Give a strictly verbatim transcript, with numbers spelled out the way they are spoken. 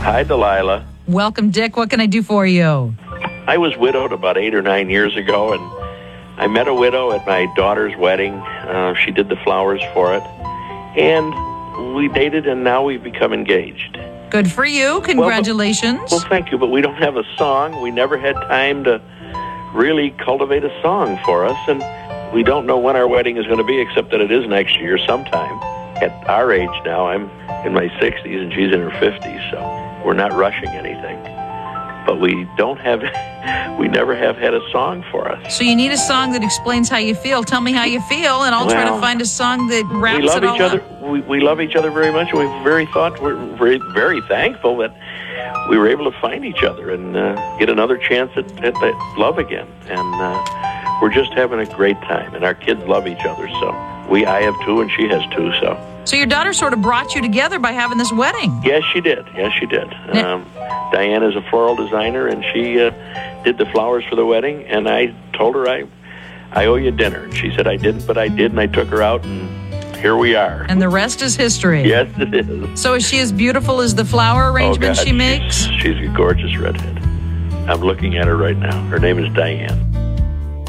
Hi, Delilah. Welcome, Dick. What can I do for you? I was widowed about eight or nine years ago, and I met a widow at my daughter's wedding. Uh, she did the flowers for it, and we dated, and now we've become engaged. Good for you. Congratulations. Well, but, well, thank you, but we don't have a song. We never had time to really cultivate a song for us, and we don't know when our wedding is going to be, except that it is next year sometime. At our age now, I'm in my sixties, and she's in her fifties, so we're not rushing anything. But we don't have, we never have had a song for us. So you need a song that explains how you feel. Tell me how you feel, and I'll well, try to find a song that wraps we love it all each other. up. We, we love each other very much, and we're very thought we're very very thankful that we were able to find each other and uh, get another chance at, at that love again. And uh, we're just having a great time, and our kids love each other. So we, I have two, and she has two. So. So your daughter sort of brought you together by having this wedding. Yes, she did. Yes, she did. Um, Diane is a floral designer, and she uh, did the flowers for the wedding. And I told her I, I owe you dinner. And she said I didn't, but I did, and I took her out, and here we are. And the rest is history. Yes, it is. So is she as beautiful as the flower arrangements oh, God, she makes? She's, she's a gorgeous redhead. I'm looking at her right now. Her name is Diane.